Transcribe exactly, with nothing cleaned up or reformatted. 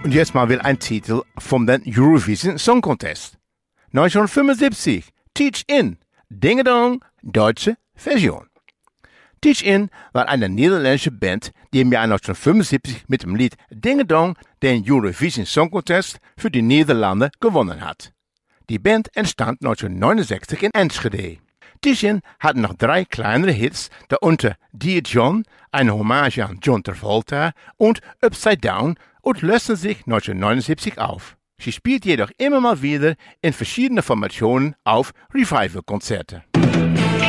Und jetzt mal wieder ein Titel vom den Eurovision Song Contest. neunzehnhundertfünfundsiebzig, Teach In, Ding-a-Dong, deutsche Version. Teach In war eine niederländische Band, die im Jahr neunzehnhundertfünfundsiebzig mit dem Lied Ding-a-Dong den Eurovision Song Contest für die Niederlande gewonnen hat. Die Band entstand neunzehnhundertneunundsechzig in Enschede. Teach In hatten noch drei kleinere Hits, darunter Dear John, eine Hommage an John Travolta, und Upside Down, und lösten sich neunzehnhundertneunundsiebzig auf. Sie spielt jedoch immer mal wieder in verschiedenen Formationen auf Revival-Konzerte.